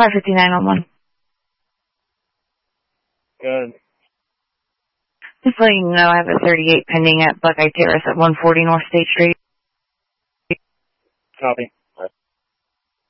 559 Good. Just letting you know I have a 38 pending at Buckeye Terrace at 140 North State Street. Copy.